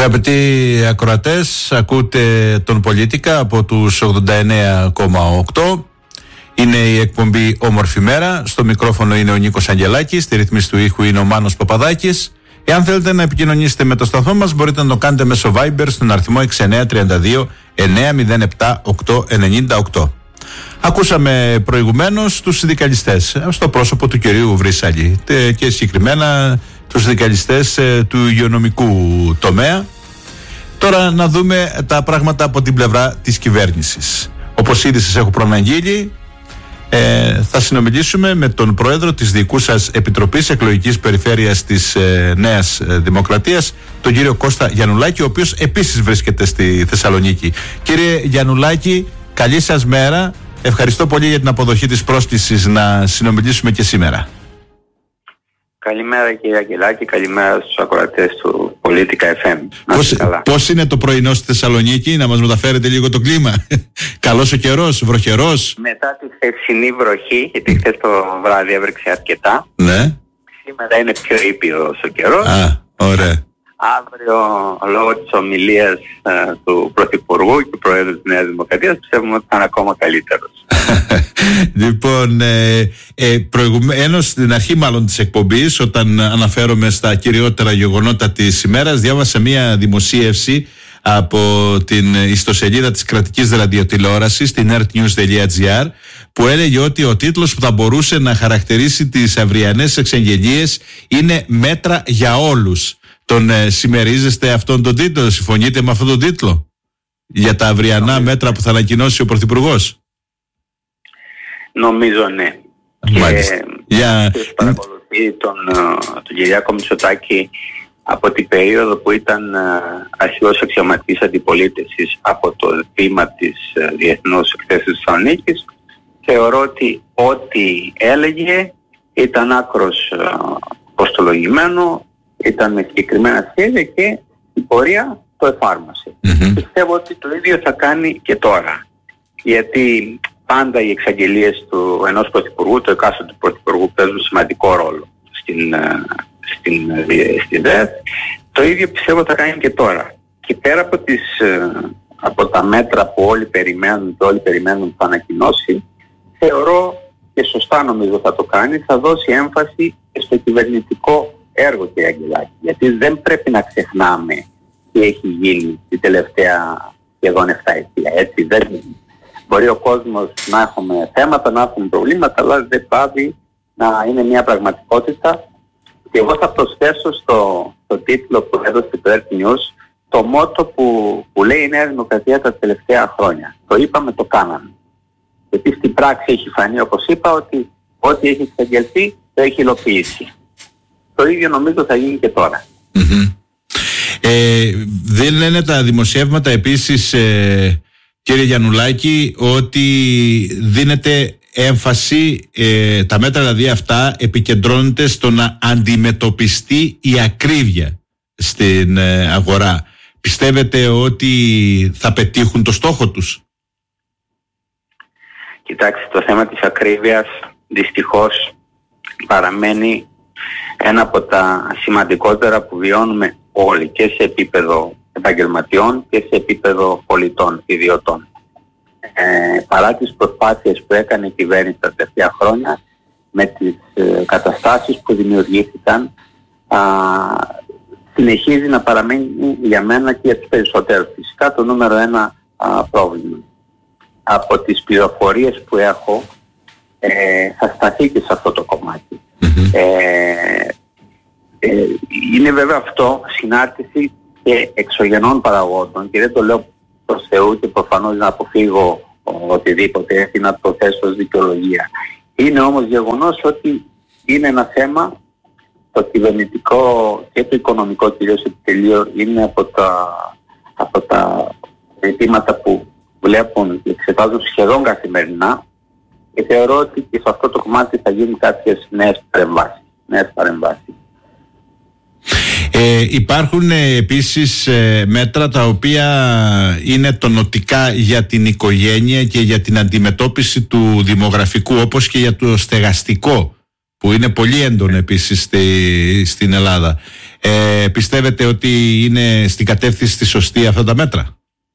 Αγαπητοί ακροατές, ακούτε τον Πολίτικα από τους 89,8. Είναι η εκπομπή Όμορφη Μέρα. Στο μικρόφωνο είναι ο Νίκος Αγγελάκης, στη ρύθμιση του ήχου είναι ο Μάνος Παπαδάκης. Εάν θέλετε να επικοινωνήσετε με το σταθμό μας, μπορείτε να το κάνετε μέσω Viber στον αριθμό 6932 907 898. Ακούσαμε προηγουμένως τους συνδικαλιστές στο πρόσωπο του κυρίου Βρύσαλη και συγκεκριμένα τους συνδικαλιστές του υγειονομικού τομέα. Τώρα να δούμε τα πράγματα από την πλευρά της κυβέρνησης. Όπως ήδη σας έχω προαναγγείλει, θα συνομιλήσουμε με τον πρόεδρο της δικούσας Επιτροπής Εκλογικής Περιφέρειας της Νέας Δημοκρατίας, τον κύριο Κώστα Γιαννουλάκη, ο οποίος επίσης βρίσκεται στη Θεσσαλονίκη. Κύριε Γιαννουλάκη, καλή σας μέρα. Ευχαριστώ πολύ για την αποδοχή της πρόσκλησης να συνομιλήσουμε και σήμερα. Καλημέρα κύριε Αγγελάκη, καλημέρα στους ακροατές του Πολίτικα FM. Πώς είναι το πρωινό στη Θεσσαλονίκη, να μας μεταφέρετε λίγο το κλίμα? Καλός ο καιρός, βροχερός? Μετά τη χθεσινή βροχή, γιατί χθες το βράδυ έβρεξε αρκετά. Ναι. Σήμερα είναι πιο ήπιος ο καιρός. Α, ωραία. Αύριο, λόγω της ομιλίας του Πρωθυπουργού και του Προέδρου της Νέας Δημοκρατίας, πιστεύουμε ότι θα είναι ακόμα καλύτερος. Λοιπόν, προηγουμένως στην αρχή μάλλον της εκπομπής, όταν αναφέρομαι στα κυριότερα γεγονότα της ημέρας, διάβασα μια δημοσίευση από την ιστοσελίδα της κρατικής ραδιοτηλεόρασης, την earthnews.gr, που έλεγε ότι ο τίτλος που θα μπορούσε να χαρακτηρίσει τις αυριανές εξαγγελίες είναι «Μέτρα για όλους». Τον συμμερίζεστε αυτόν τον τίτλο, συμφωνείτε με αυτόν τον τίτλο για τα αυριανά μέτρα που θα ανακοινώσει ο Πρωθυπουργός? Νομίζω ναι. Μάλιστα. Και παρακολουθεί τον Κυριάκο Μητσοτάκη από την περίοδο που ήταν αρχηγός αξιωματικής αντιπολίτευσης από το βήμα της Διεθνούς Εκθέσεως Θεσσαλονίκης, θεωρώ ότι ό,τι έλεγε ήταν άκρος κοστολογημένο, ήταν με συγκεκριμένα σχέδια και η πορεία το εφάρμοσε. Πιστεύω ότι το ίδιο θα κάνει και τώρα. Γιατί πάντα οι εξαγγελίες του ενός πρωθυπουργού, του εκάστοτε του πρωθυπουργού, παίζουν σημαντικό ρόλο στην ΔΕΘ. Το ίδιο πιστεύω θα κάνει και τώρα. Και πέρα από τα μέτρα που όλοι περιμένουν που θα ανακοινώσει, θεωρώ και σωστά νομίζω θα το κάνει, θα δώσει έμφαση και στο κυβερνητικό έργο, κύριε Αγγελάκη. Γιατί δεν πρέπει να ξεχνάμε τι έχει γίνει την τελευταία σχεδόν 7 ετία. Έτσι, δεν μπορεί ο κόσμος να έχουμε θέματα, να έχουμε προβλήματα, αλλά δεν πάβει να είναι μια πραγματικότητα. Και εγώ θα προσθέσω στο τίτλο που έδωσε το Earth News το μότο που λέει η Νέα Δημοκρατία τα τελευταία χρόνια. Το είπαμε, το κάναμε. Γιατί στην πράξη έχει φανεί, όπως είπα, ότι ό,τι έχει εξαγγελθεί το έχει υλοποιήσει. Το ίδιο νομίζω θα γίνει και τώρα. Δεν λένε τα δημοσιεύματα επίσης, κύριε Γιαννουλάκη, ότι δίνεται έμφαση, τα μέτρα δηλαδή αυτά επικεντρώνονται στο να αντιμετωπιστεί η ακρίβεια στην αγορά. Πιστεύετε ότι θα πετύχουν το στόχο τους? Κοιτάξτε, το θέμα της ακρίβειας δυστυχώς παραμένει ένα από τα σημαντικότερα που βιώνουμε όλοι, και σε επίπεδο επαγγελματιών και σε επίπεδο πολιτών, ιδιωτών. Παρά τις προσπάθειες που έκανε η κυβέρνηση τα τελευταία χρόνια, με τις καταστάσεις που δημιουργήθηκαν, συνεχίζει να παραμένει για μένα και για τους περισσότερους φυσικά το νούμερο ένα πρόβλημα. Από τις πληροφορίες που έχω, θα σταθεί και σε αυτό το κομμάτι. Είναι βέβαια αυτό συνάρτηση και εξωγενών παραγόντων, και δεν το λέω προς Θεού και προφανώς να αποφύγω οτιδήποτε έχει να το θέσω ως δικαιολογία. Είναι όμως γεγονός ότι είναι ένα θέμα, το κυβερνητικό και το οικονομικό κυρίως επιτελείο είναι από τα ζητήματα που βλέπουν και εξετάζουν σχεδόν καθημερινά, και θεωρώ ότι και σε αυτό το κομμάτι θα γίνουν κάποιες νέες παρεμβάσεις. Υπάρχουν επίσης μέτρα τα οποία είναι τονωτικά για την οικογένεια και για την αντιμετώπιση του δημογραφικού, όπως και για το στεγαστικό, που είναι πολύ έντονο επίσης στην Ελλάδα. Πιστεύετε ότι είναι στην κατεύθυνση τη σωστή αυτά τα μέτρα?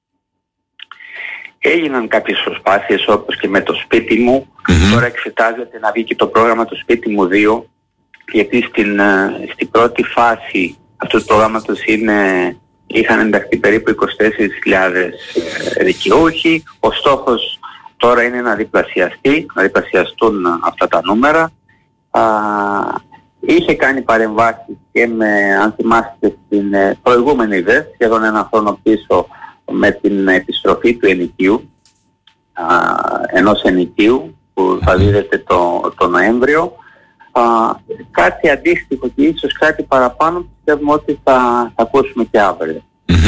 Έγιναν κάποιες προσπάθειες, όπως και με το σπίτι μου. Τώρα εξετάζεται να βγει και το πρόγραμμα του σπίτι μου 2, γιατί στην πρώτη φάση αυτού του πρόγραμματος είχαν ενταχθεί περίπου 24.000 δικαιούχοι. Ο στόχος τώρα είναι να διπλασιαστούν αυτά τα νούμερα. Είχε κάνει παρεμβάσεις και αν θυμάστε, στην προηγούμενη ΔΕΣ, σχεδόν ένα χρόνο πίσω, με την επιστροφή του ενοικίου, ενός ενοικίου που θα δίδεται το Νοέμβριο. Κάτι αντίστοιχο και ίσως κάτι παραπάνω πιστεύουμε ότι θα ακούσουμε και αύριο.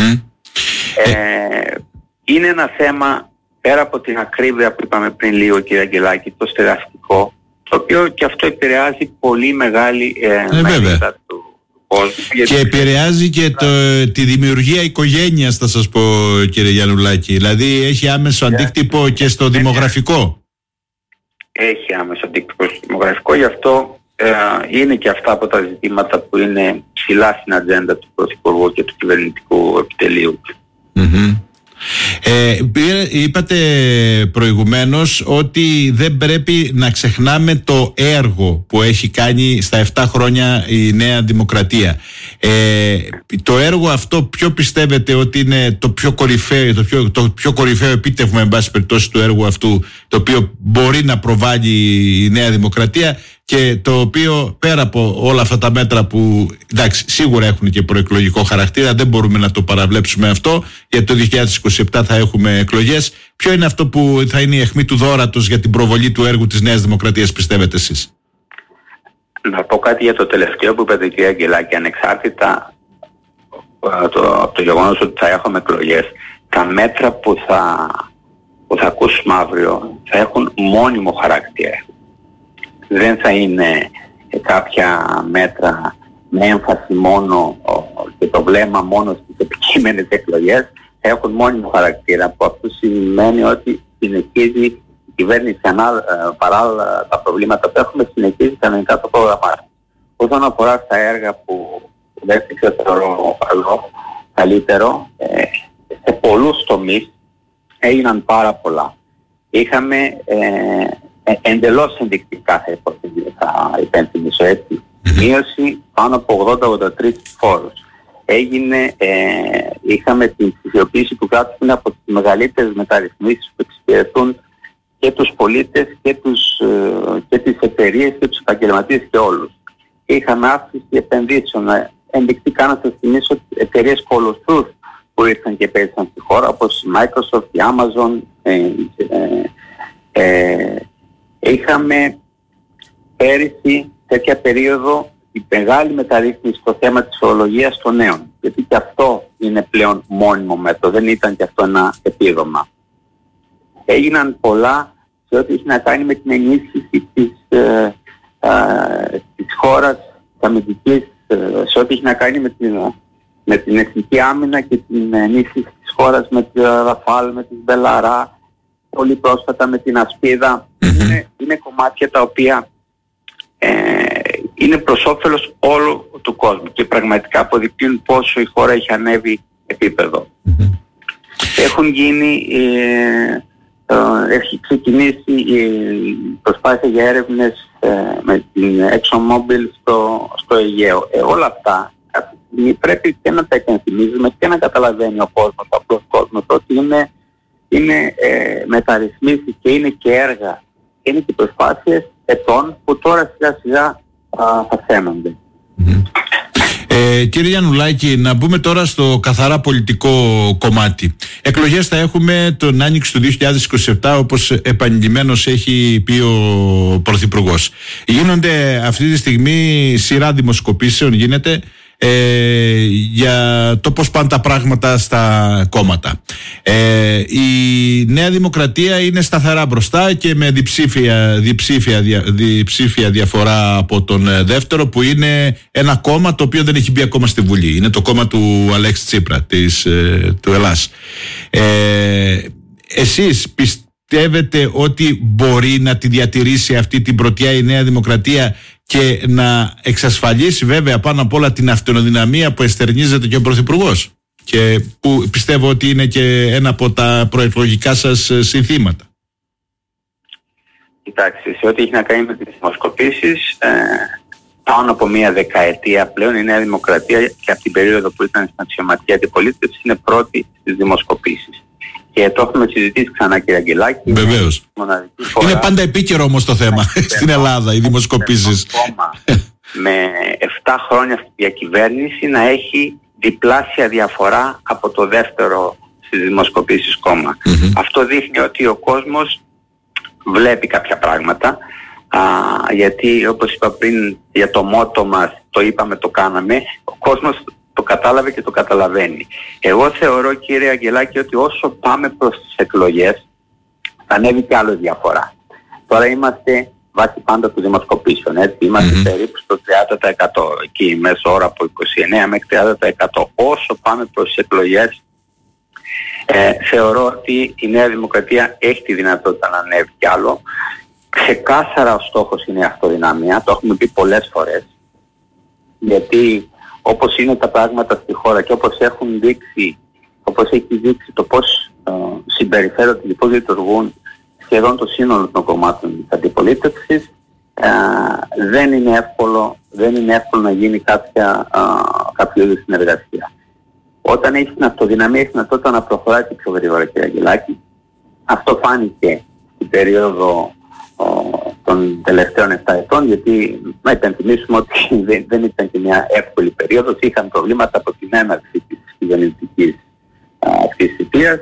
Είναι ένα θέμα, πέρα από την ακρίβεια που είπαμε πριν λίγο, κύριε Αγγελάκη, το στεγαστικό, το οποίο και αυτό επηρεάζει πολύ μεγάλη μερίδα του κόσμου. Και επηρεάζει και τη δημιουργία οικογένειας, θα σας πω, κύριε Γιαννουλάκη. Δηλαδή έχει άμεσο αντίκτυπο και στο δημογραφικό. Έχει άμεσο αντίκτυπο στο δημογραφικό, γι' αυτό είναι και αυτά από τα ζητήματα που είναι ψηλά στην ατζέντα του Πρωθυπουργού και του κυβερνητικού επιτελείου. Είπατε προηγουμένως ότι δεν πρέπει να ξεχνάμε το έργο που έχει κάνει στα 7 χρόνια η Νέα Δημοκρατία. Το έργο αυτό ποιο πιστεύετε ότι είναι το πιο κορυφαίο επίτευγμα, εν πάση περιπτώσει, του έργου αυτού, το οποίο μπορεί να προβάλλει η Νέα Δημοκρατία και το οποίο, πέρα από όλα αυτά τα μέτρα που εντάξει σίγουρα έχουν και προεκλογικό χαρακτήρα, δεν μπορούμε να το παραβλέψουμε αυτό, γιατί το 2027 θα έχουμε εκλογές, ποιο είναι αυτό που θα είναι η αιχμή του δώρατος για την προβολή του έργου της Νέας Δημοκρατίας, πιστεύετε εσείς? Να πω κάτι για το τελευταίο που είπατε, κύριε Αγγελάκη. Ανεξάρτητα από το γεγονός ότι θα έχουμε εκλογές, τα μέτρα που θα ακούσουμε αύριο θα έχουν μόνιμο χαρακτήρα. Δεν θα είναι κάποια μέτρα με έμφαση μόνο και το βλέμμα μόνο στις επικείμενες εκλογές. Θα έχουν μόνιμο χαρακτήρα, που αυτό σημαίνει ότι συνεχίζει η κυβέρνηση παράλληλα τα προβλήματα που έχουμε, συνεχίζει κανονικά το πρόγραμμα. Όσον αφορά στα έργα που δεν θεωρώ καλύτερο, σε πολλούς τομείς έγιναν πάρα πολλά. Είχαμε εντελώς ενδεικτικά, θα υπενθυμίσω έτσι, μείωση πάνω από 80-83 φόρους. Είχαμε την ψηφιοποίηση του κράτους, που είναι από τις μεγαλύτερες μεταρρυθμίσεις που εξυπηρετούν και τους πολίτες και τις εταιρείες και τους επαγγελματίες και όλους. Είχαμε αύξηση επενδύσεων. Ενδεικτικά να σας θυμίσω εταιρείες κολοσσούς που ήρθαν και πέρασαν στη χώρα, όπως η Microsoft, η Amazon. Είχαμε πέρυσι τέτοια περίοδο η μεγάλη μεταρρύθμιση στο θέμα της φορολογίας των νέων, γιατί και αυτό είναι πλέον μόνιμο μέτρο, δεν ήταν και αυτό ένα επίδομα. Έγιναν πολλά σε ό,τι έχει να κάνει με την ενίσχυση της χώρας αμυντικής, σε ό,τι έχει να κάνει με την εθνική άμυνα και την ενίσχυση της χώρας με τη Ραφάλ, με τη Μπελαρά, πολύ πρόσφατα με την Ασπίδα. Είναι κομμάτια τα οποία είναι προς όφελος όλου του κόσμου και πραγματικά αποδεικνύουν πόσο η χώρα έχει ανέβει επίπεδο. Έχει ξεκινήσει η προσπάθεια για έρευνες με την ExxonMobil στο Αιγαίο. Όλα αυτά πρέπει και να τα επενθυμίζουμε και να καταλαβαίνει ο κόσμος, ο απλός κόσμος, ότι είναι μεταρρυθμίσεις και είναι και έργα, είναι και προσπάθειες ετών που τώρα σιγά σιγά θα φαίνονται. Κύριε Γιαννουλάκη, να μπούμε τώρα στο καθαρά πολιτικό κομμάτι. Εκλογές θα έχουμε τον Άνοιξη του 2027, όπως επανειλημμένως έχει πει ο Πρωθυπουργός. Γίνονται αυτή τη στιγμή σειρά δημοσκοπήσεων, για το πώς πάνε τα πράγματα στα κόμματα. Η Νέα Δημοκρατία είναι σταθερά μπροστά και με διψήφια διαφορά από τον δεύτερο, που είναι ένα κόμμα το οποίο δεν έχει μπει ακόμα στη Βουλή. Είναι το κόμμα του Αλέξη Τσίπρα, του Ελλάς. Εσείς πιστεύετε ότι μπορεί να τη διατηρήσει αυτή την πρωτιά η Νέα Δημοκρατία και να εξασφαλίσει βέβαια πάνω απ' όλα την αυτονομία που εστερνίζεται και ο Πρωθυπουργός και που πιστεύω ότι είναι και ένα από τα προεκλογικά σας συνθήματα. Κοιτάξτε, σε ό,τι έχει να κάνει με τις δημοσκοπήσεις, πάνω από μία δεκαετία πλέον η Νέα Δημοκρατία και από την περίοδο που ήταν στην αξιωματική αντιπολίτευση είναι πρώτη στις δημοσκοπήσεις. Και το έχουμε συζητήσει ξανά, κύριε Αγγελάκη. Βεβαίως. Είναι πάντα επίκαιρο όμως το θέμα στην Ελλάδα, οι δημοσκοπήσεις. Με 7 χρόνια στη διακυβέρνηση να έχει διπλάσια διαφορά από το δεύτερο στις δημοσκοπήσεις κόμμα. Αυτό δείχνει ότι ο κόσμος βλέπει κάποια πράγματα, γιατί όπως είπα πριν για το μότο μας, το είπαμε, το κάναμε, ο κόσμος το κατάλαβε και το καταλαβαίνει. Εγώ θεωρώ, κύριε Αγγελάκη, ότι όσο πάμε προς τις εκλογές θα ανέβει κι άλλο διαφορά. Τώρα είμαστε βάσει πάντα του δημοσκοπήσεων, έτσι, είμαστε περίπου στο 30%, εκεί μέσω ώρα από 29 μέχρι 30%. Όσο πάμε προς τις εκλογές, θεωρώ ότι η Νέα Δημοκρατία έχει τη δυνατότητα να ανέβει κι άλλο. Ξεκάθαρα ο στόχος είναι η αυτοδυναμία, το έχουμε πει πολλές φορές, γιατί όπως είναι τα πράγματα στη χώρα και όπως έχουν δείξει, όπως έχει δείξει το πώς συμπεριφέρονται και πώς λειτουργούν σχεδόν το σύνολο των κομμάτων της αντιπολίτευσης, δεν είναι εύκολο να γίνει κάποιο είδους συνεργασία. Όταν έχει την αυτοδυναμία, έχει δυνατότητα να προχωράει και πιο γρήγορα, κύριε Αγγελάκη. Αυτό φάνηκε στην περίοδο των τελευταίων 7 ετών, γιατί να υπενθυμίσουμε ότι δεν ήταν και μια εύκολη περίοδος, είχαν προβλήματα από την έναρξη της κυβερνητικής αυτής θητείας.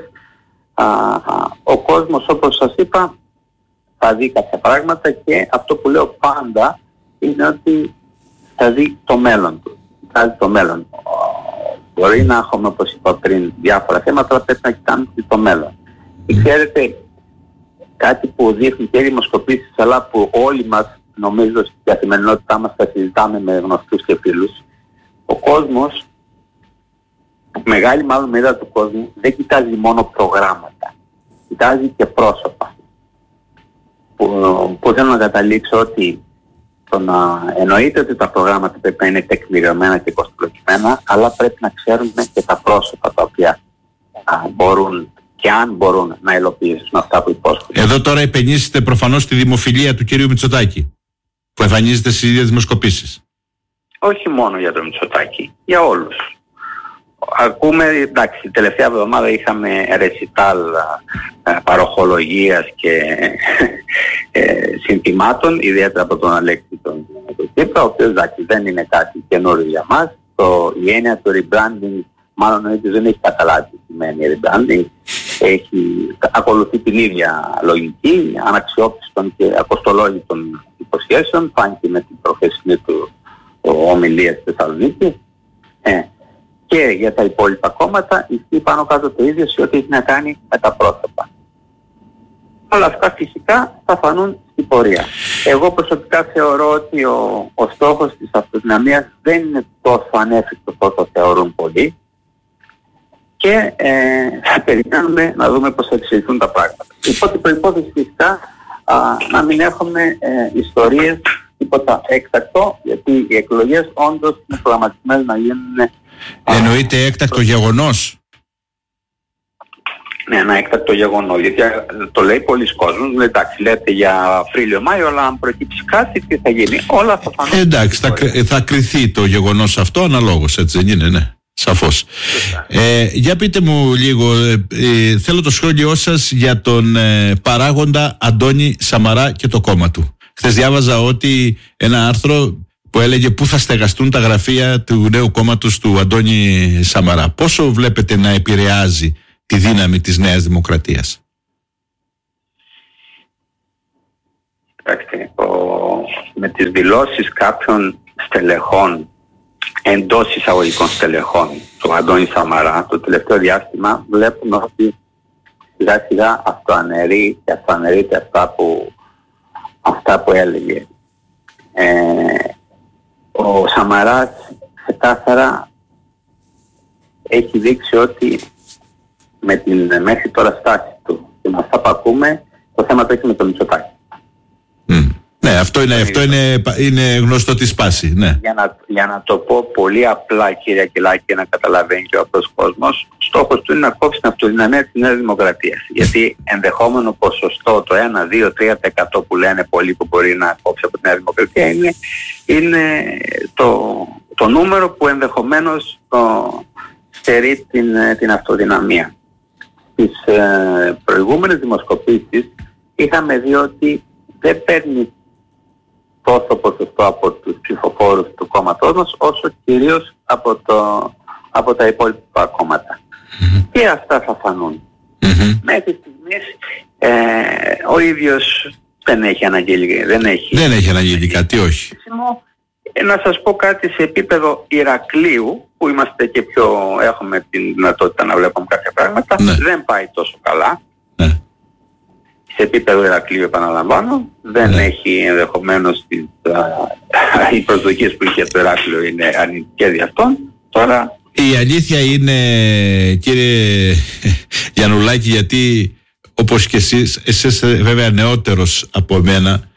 Ο κόσμος, όπως σας είπα, θα δει κάποια πράγματα και αυτό που λέω πάντα είναι ότι θα δει το μέλλον του. Θα δει το μέλλον. Μπορεί να έχουμε, όπως είπα πριν, διάφορα θέματα, αλλά πρέπει να κοιτάμε και το μέλλον. Και ξέρετε, κάτι που δείχνει και οι δημοσκοπήσεις, αλλά που όλοι μας, νομίζω, στην καθημερινότητά μας θα συζητάμε με γνωστούς και φίλους, ο κόσμος, μεγάλη μάλλον μερίδα του κόσμου, δεν κοιτάζει μόνο προγράμματα. Κοιτάζει και πρόσωπα. Που θέλω να καταλήξω ότι εννοείται ότι τα προγράμματα πρέπει να είναι τεκμηριωμένα και κοστολογημένα, αλλά πρέπει να ξέρουμε και τα πρόσωπα τα οποία μπορούν και αν μπορούν να υλοποιήσουν αυτά που υπόσχονται. Εδώ τώρα υπενήσετε προφανώς τη δημοφιλία του κυρίου Μητσοτάκη, που εμφανίζεται στις ίδιες δημοσκοπήσεις. Όχι μόνο για τον Μητσοτάκη, για όλους. Ακούμε, εντάξει, την τελευταία εβδομάδα είχαμε ρεσιτάλ παροχολογίας και συνθημάτων, ιδιαίτερα από τον Αλέξη τον Τσίπρα, ο οποίος, εντάξει, δεν είναι κάτι καινούριο για μας. Η έννοια του rebranding, μάλλον ο ίδιος δεν έχει καταλάβει τι σημαίνει rebranding. Ακολουθεί την ίδια λογική, αναξιόπιστων και ακοστολόγητων υποσχέσεων, φάνηκε με την προχθεσινή του ομιλία στη Θεσσαλονίκη. Και για τα υπόλοιπα κόμματα ισχύει πάνω κάτω το ίδιο σε ό,τι έχει να κάνει με τα πρόσωπα. Όλα αυτά φυσικά θα φανούν στην πορεία. Εγώ προσωπικά θεωρώ ότι ο στόχος της αυτοδυναμίας δεν είναι τόσο ανέφικτος όσο θεωρούν πολλοί και θα περιμένουμε να δούμε πώς θα εξελιχθούν τα πράγματα. Υπό την προϋπόθεση φυσικά να μην έχουμε ιστορίες τίποτα έκτακτο, γιατί οι εκλογές όντως είναι προγραμματισμένες να γίνουν. Εννοείται έκτακτο γεγονός. Ναι, ένα έκτακτο γεγονός, γιατί το λέει πολλοί κόσμος. Εντάξει, λέτε για Απρίλιο-Μάιο, αλλά αν προκύψει κάτι, τι θα γίνει? Όλα θα φανούν. Εντάξει, θα κριθεί το γεγονός αυτό αναλόγως, έτσι δεν είναι? Ναι, σαφώς. Για πείτε μου λίγο, θέλω το σχόλιο σας για τον παράγοντα Αντώνη Σαμαρά και το κόμμα του. Χθες διάβαζα ότι ένα άρθρο που έλεγε πού θα στεγαστούν τα γραφεία του νέου κόμματος του Αντώνη Σαμαρά. Πόσο βλέπετε να επηρεάζει τη δύναμη της Νέας Δημοκρατίας? Κοιτάξτε, με τις δηλώσεις κάποιων στελεχών, εντός εισαγωγικών στελεχών του Αντώνη Σαμαρά, το τελευταίο διάστημα βλέπουμε ότι σιγά σιγά αυτοαναιρεί και αυτοαναιρείται αυτά που έλεγε. Ο Σαμαράς ξεκάθαρα έχει δείξει ότι με την μέχρι τώρα στάση του και με αυτά που ακούμε, το θέμα το έχει με τον Μητσοτάκη. Ναι, αυτό είναι γνωστό τη σπάση. Ναι. Για να το πω πολύ απλά, κύριε Ακελάκη, και να καταλαβαίνει και ο απλός κόσμος, στόχος του είναι να κόψει την αυτοδυναμία της Νέας Δημοκρατίας. Γιατί ενδεχόμενο ποσοστό, το 1, 2, 3% που λένε πολλοί που μπορεί να κόψει από τη Νέα Δημοκρατία, είναι το νούμερο που ενδεχομένως στερεί την αυτοδυναμία. Στις προηγούμενες δημοσκοπήσεις είχαμε δει ότι δεν παίρνει τόσο ποσοστό από τους ψηφοφόρους του κόμματός μας, όσο κυρίως από τα υπόλοιπα κόμματα. Και αυτά θα φανούν. Μέχρι στιγμής ο ίδιος δεν έχει αναγγείλει. Δεν έχει αναγγείλει κάτι, όχι. Να σας πω κάτι σε επίπεδο Ηρακλείου, που είμαστε και έχουμε την δυνατότητα να βλέπουμε κάποια πράγματα, δεν πάει τόσο καλά. Σε επίπεδο Ηρακλείου, επαναλαμβάνω, δεν έχει ενδεχομένως οι προσδοκίες που είχε το Ηράκλειο είναι αρνητικές για αυτόν. Τώρα η αλήθεια είναι, κύριε Γιαννουλάκη, γιατί όπως και εσείς βέβαια νεότερος από μένα,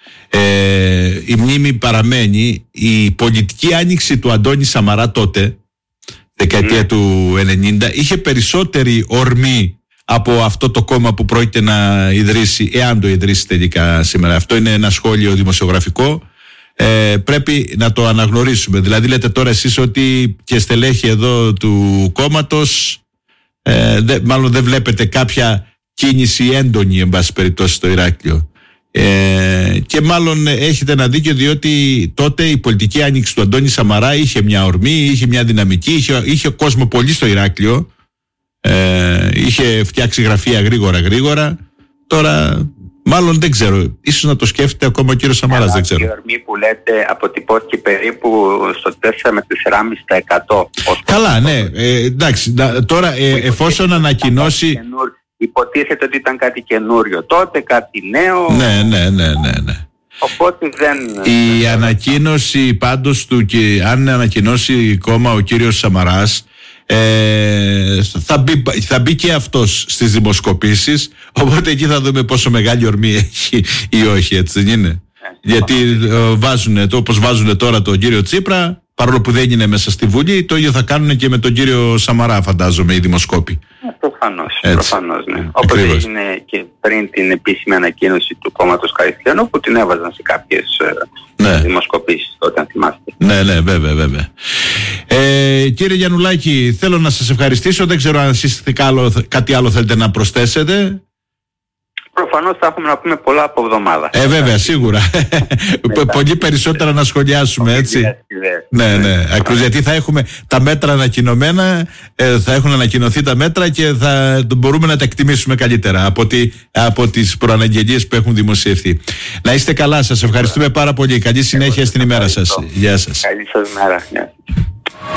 η μνήμη παραμένει. Η πολιτική άνοιξη του Αντώνη Σαμαρά τότε, δεκαετία του 90, είχε περισσότερη ορμή από αυτό το κόμμα που πρόκειται να ιδρύσει, εάν το ιδρύσει τελικά σήμερα. Αυτό είναι ένα σχόλιο δημοσιογραφικό. Πρέπει να το αναγνωρίσουμε. Δηλαδή λέτε τώρα εσείς ότι και στελέχη εδώ του κόμματος μάλλον δεν βλέπετε κάποια κίνηση έντονη, εν πάση περιπτώσει, στο Ηράκλειο. Και μάλλον έχετε ένα δίκιο, διότι τότε η πολιτική άνοιξη του Αντώνη Σαμαρά είχε μια ορμή, είχε μια δυναμική, είχε κόσμο πολύ στο Ηράκλειο, είχε φτιάξει γραφεία γρήγορα. Τώρα μάλλον δεν ξέρω, ίσως να το σκέφτεται ακόμα ο κύριος Σαμαράς, δεν ξέρω. Η ορμή που λέτε αποτυπώθηκε περίπου στο 4 με 4,5%. Καλά, ναι, εντάξει, τώρα εφόσον ανακοινώσει... Υποτίθεται ότι ήταν κάτι καινούριο τότε, κάτι νέο. Ναι. Οπότε δεν... Η ανακοίνωση πάντως του, και αν ανακοινώσει κόμμα ο κύριος Σαμαράς, θα μπει και αυτός στις δημοσκοπήσεις, οπότε εκεί θα δούμε πόσο μεγάλη ορμή έχει ή όχι, έτσι δεν είναι? Γιατί όπως βάζουν τώρα τον κύριο Τσίπρα, παρόλο που δεν είναι μέσα στη Βουλή, το ίδιο θα κάνουν και με τον κύριο Σαμαρά, φαντάζομαι, οι δημοσκόποι. Προφανώς, ναι. Όπως έγινε και πριν την επίσημη ανακοίνωση του κόμματος Χαριστιανού, που την έβαζαν σε κάποιες δημοσκοπήσεις τότε, αν θυμάστε. Ναι, βέβαια. Κύριε Γιαννουλάκη, θέλω να σας ευχαριστήσω. Δεν ξέρω αν εσείς κάτι άλλο θέλετε να προσθέσετε. Προφανώς θα έχουμε να πούμε πολλά από εβδομάδα. Βέβαια, σίγουρα. Πολύ περισσότερα να σχολιάσουμε, έτσι. Ναι, ακριβώς, γιατί θα έχουμε τα μέτρα ανακοινωμένα, θα έχουν ανακοινωθεί τα μέτρα και θα μπορούμε να τα εκτιμήσουμε καλύτερα από τις προαναγγελίες που έχουν δημοσιευθεί. Να είστε καλά, σας ευχαριστούμε πάρα πολύ. Καλή συνέχεια στην ημέρα σας. Γεια σας. Καλή σας μέρα.